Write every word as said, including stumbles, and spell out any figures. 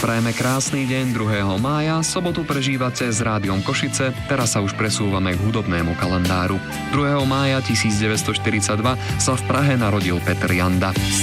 Prajeme krásny deň druhého mája, sobotu prežívate s Rádiom Košice, teraz sa už presúvame k hudobnému kalendáru. druhého mája tisícdeväťstoštyridsaťdva sa v Prahe narodil Peter Janda.